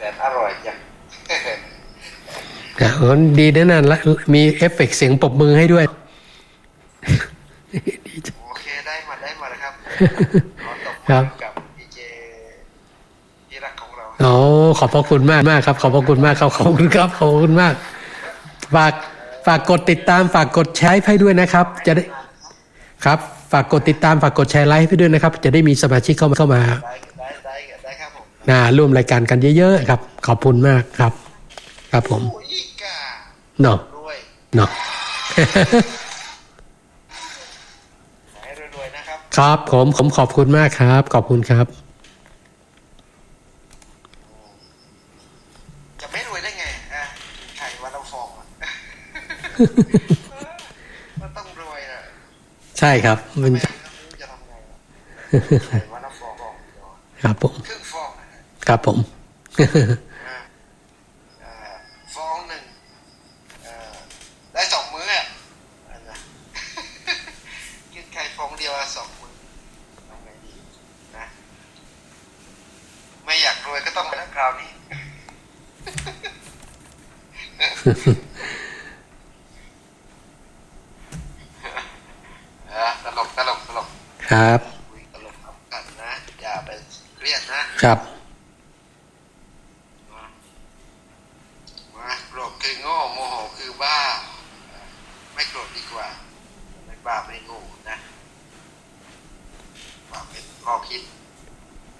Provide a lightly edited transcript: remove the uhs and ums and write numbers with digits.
แต่อร่อยจังดีนะนั่นละมีเอฟเฟกต์เสียงปรบมือให้ด้วยโอเคได้มาแล้วครับขอตบมือกับดีเจที่รักของเราขอบพระคุณมากครับขอบพระคุณมากครับขอบคุณครับขอบคุณมากฝากกดติดตามฝากกดแชร์ให้ด้วยนะครับจะได้ครับฝากกดติดตามฝากกดแชร์ไลฟ์ให้ด้วยนะครับจะได้มีสมาชิกเข้ามาได้ครับผมร่วมรายการกันเยอะๆครับขอบคุณมากครับครับผมเนาะให้รวยๆนะครับครับผมขอบคุณมากครับขอบคุณครับจะไม่รวยได้ไงไข่วันละฟองมันต้องรวยนะใช่ครับมันจะทำไงไข่วันละฟองครับผมครึ่งฟองครับผมฟองหนึ่งได้2 มื้อกินไข่ฟองเดียว2 มื้อทำไงดีนะไม่อยากรวยก็ต้องไปทั้งคราวนี้ตลกครับตลกกันนะอย่าไปเครียดนะครับโกรธคือโง่โมโหคือบ้าไม่โกรธดีกว่าไม่บ้าไม่โง่นะว่าเป็นข้อคิด